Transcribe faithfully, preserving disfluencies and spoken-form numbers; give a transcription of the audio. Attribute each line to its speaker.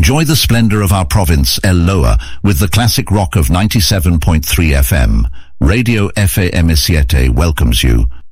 Speaker 1: Enjoy the splendor of our province, El Loa, with the classic rock of ninety-seven point three F M. Radio F A M siete welcomes you.